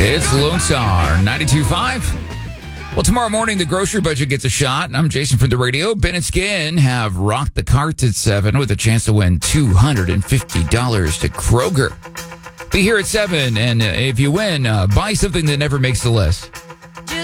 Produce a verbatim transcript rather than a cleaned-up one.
It's Lone Star ninety-two point five. Well, tomorrow morning, the grocery budget gets a shot. I'm Jason from the radio. Ben and Skin have rocked the carts at seven with a chance to win two hundred fifty dollars to Kroger. Be here at seven, and uh, if you win, uh, buy something that never makes the list.